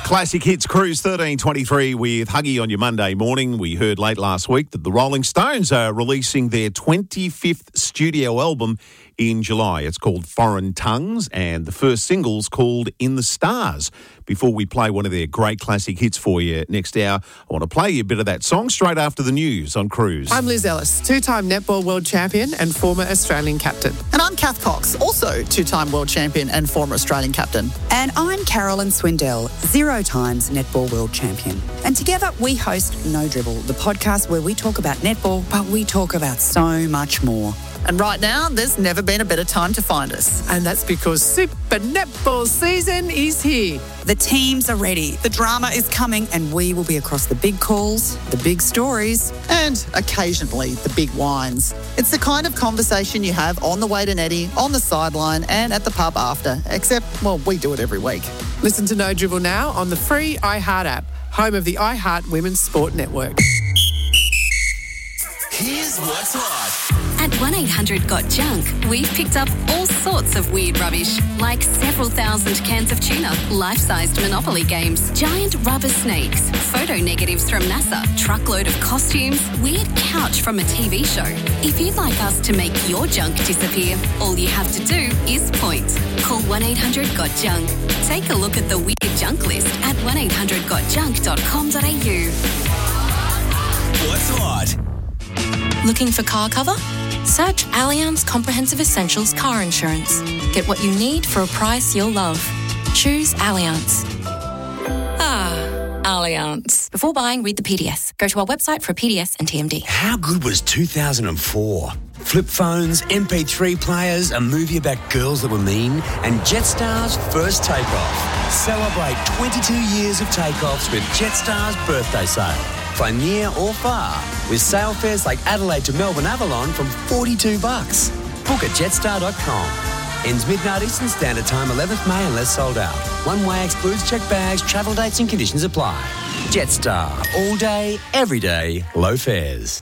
Classic Hits Cruise 1323 with Huggy on your Monday morning. We heard late last week that the Rolling Stones are releasing their 25th studio album in July. It's called Foreign Tongues, and the first single's called In the Stars. Before we play one of their great classic hits for you next hour, I want to play you a bit of that song straight after the news on Cruise. I'm Liz Ellis, two-time netball world champion and former Australian captain. And I'm Kath Cox, also two-time world champion and former Australian captain. And I'm Carolyn Swindell, 0 times netball world champion. And together we host No Dribble, the podcast where we talk about netball, but we talk about so much more. And right now, there's never been a better time to find us. And that's because Super Netball season is here. The teams are ready, the drama is coming, and we will be across the big calls, the big stories, and occasionally the big wines. It's the kind of conversation you have on the way to Netty, on the sideline, and at the pub after. Except, well, we do it every week. Listen to No Dribble now on the free iHeart app, home of the iHeart Women's Sport Network. Here's what's hot. At 1-800-GOT-JUNK, we've picked up all sorts of weird rubbish, like several thousand cans of tuna, life-sized Monopoly games, giant rubber snakes, photo negatives from NASA, truckload of costumes, weird couch from a TV show. If you'd like us to make your junk disappear, all you have to do is point. Call 1-800-GOT-JUNK. Take a look at the weird junk list at 1-800-GOT-JUNK.com.au. What's hot? Looking for car cover? Search Allianz Comprehensive Essentials Car Insurance. Get what you need for a price you'll love. Choose Allianz. Allianz. Before buying, read the PDS. Go to our website for a PDS and TMD. How good was 2004? Flip phones, MP3 players, a movie about girls that were mean, and Jetstar's first takeoff. Celebrate 22 years of takeoffs with Jetstar's birthday sale. Fly near or far with sale fares like Adelaide to Melbourne Avalon from $42. Book at jetstar.com. Ends midnight Eastern Standard Time, 11th May unless sold out. One way excludes checked bags, travel dates and conditions apply. Jetstar. All day, every day, low fares.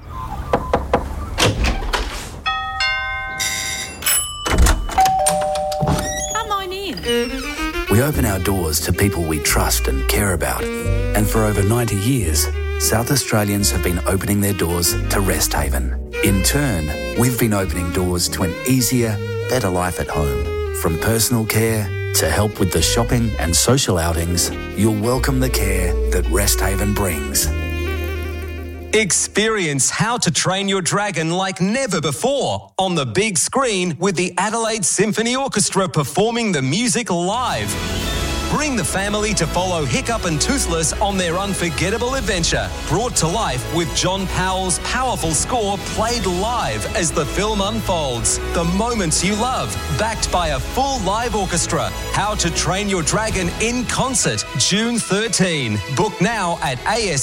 Come on in. We open our doors to people we trust and care about. And for over 90 years, South Australians have been opening their doors to Rest Haven. In turn, we've been opening doors to an easier, better life at home. From personal care to help with the shopping and social outings, you'll welcome the care that Rest Haven brings. Experience How to Train Your Dragon like never before on the big screen with the Adelaide Symphony Orchestra performing the music live. Bring the family to follow Hiccup and Toothless on their unforgettable adventure, brought to life with John Powell's powerful score played live as the film unfolds. The moments you love, backed by a full live orchestra. How to Train Your Dragon in concert, June 13. Book now at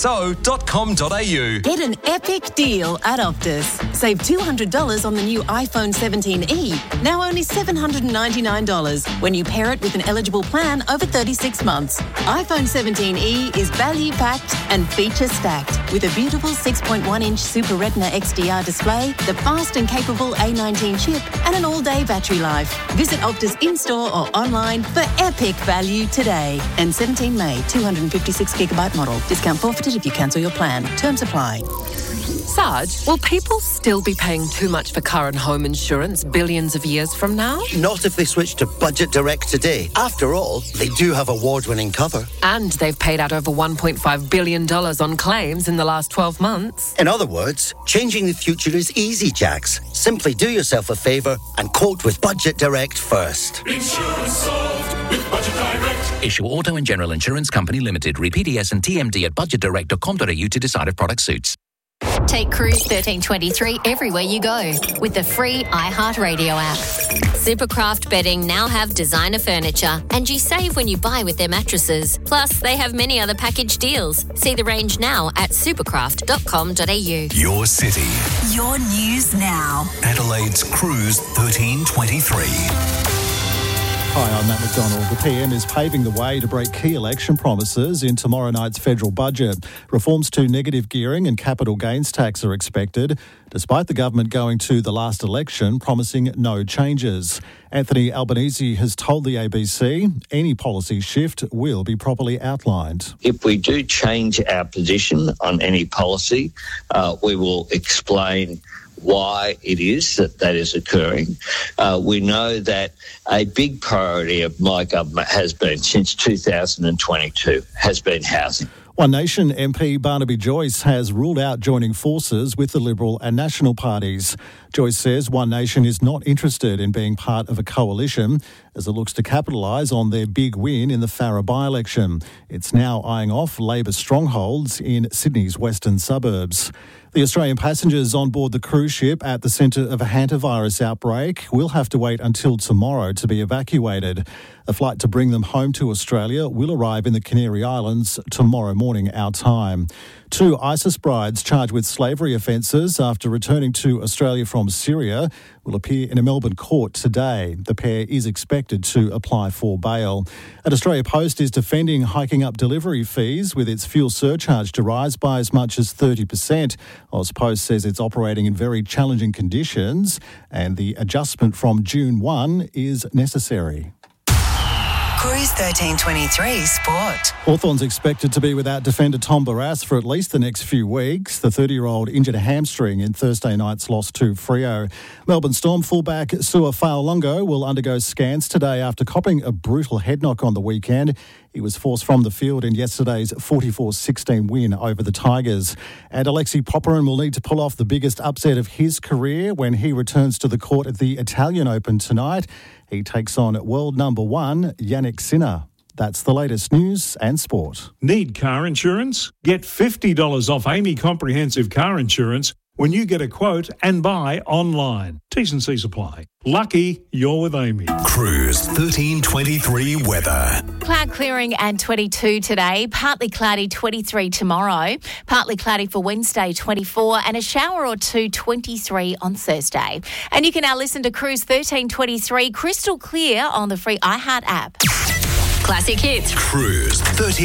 aso.com.au. Get an epic deal at Optus. Save $200 on the new iPhone 17e, now only $799 when you pair it with an eligible plan over 36 months. iPhone 17e is value-packed and feature-stacked with a beautiful 6.1-inch Super Retina XDR display, the fast and capable A19 chip, and an all-day battery life. Visit Optus in-store or online for epic value today. And 17 May, 256GB model. Discount forfeited if you cancel your plan. Terms apply. Sarge, will people still be paying too much for car and home insurance billions of years from now? Not if they switch to Budget Direct today. After all, they do have award-winning cover. And they've paid out over $1.5 billion on claims in the last 12 months. In other words, changing the future is easy, Jax. Simply do yourself a favour and quote with Budget Direct first. Insurance solved with Budget Direct. Issue Auto and General Insurance Company Limited. Read PDS and TMD at budgetdirect.com.au to decide if product suits. Take Cruise 1323 everywhere you go with the free iHeartRadio app. Supercraft Bedding now have designer furniture, and you save when you buy with their mattresses. Plus, they have many other package deals. See the range now at supercraft.com.au. Your city. Your news now. Adelaide's Cruise 1323. Hi, I'm Matt McDonald. The PM is paving the way to break key election promises in tomorrow night's federal budget. Reforms to negative gearing and capital gains tax are expected, despite the government going to the last election promising no changes. Anthony Albanese has told the ABC any policy shift will be properly outlined. If we do change our position on any policy, we will explain why it is that is occurring. We know that a big priority of my government has been, since 2022, has been housing. One Nation MP Barnaby Joyce has ruled out joining forces with the Liberal and National parties. Joyce says One Nation is not interested in being part of a coalition as it looks to capitalise on their big win in the Farrer by-election. It's now eyeing off Labor strongholds in Sydney's western suburbs. The Australian passengers on board the cruise ship at the centre of a hantavirus outbreak will have to wait until tomorrow to be evacuated. A flight to bring them home to Australia will arrive in the Canary Islands tomorrow morning our time. 2 ISIS brides charged with slavery offences after returning to Australia from Syria will appear in a Melbourne court today. The pair is expected to apply for bail. And Australia Post is defending hiking up delivery fees with its fuel surcharge to rise by as much as 30%. AusPost says it's operating in very challenging conditions and the adjustment from June 1 is necessary. Cruise 1323 Sport. Hawthorn's expected to be without defender Tom Barrass for at least the next few weeks. The 30-year-old injured a hamstring in Thursday night's loss to Freo. Melbourne Storm fullback Sua Fa'alongo will undergo scans today after copping a brutal head knock on the weekend. He was forced from the field in yesterday's 44-16 win over the Tigers. And Alexei Popyrin will need to pull off the biggest upset of his career when he returns to the court at the Italian Open tonight. He takes on world number 1, Jannik Sinner. That's the latest news and sport. Need car insurance? Get $50 off Amy Comprehensive Car Insurance when you get a quote and buy online. T's and C's apply. Lucky you're with Amy. Cruise 1323 weather. Cloud clearing and 22 today. Partly cloudy 23 tomorrow. Partly cloudy for Wednesday 24 and a shower or two 23 on Thursday. And you can now listen to Cruise 1323 crystal clear on the free iHeart app. Classic hits. Cruise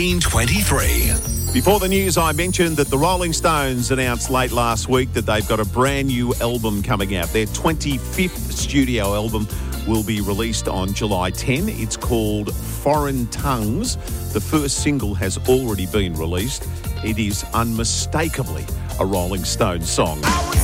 1323. Before the news, I mentioned that the Rolling Stones announced late last week that they've got a brand new album coming out. Their 25th studio album will be released on July 10. It's called Foreign Tongues. The first single has already been released. It is unmistakably a Rolling Stones song.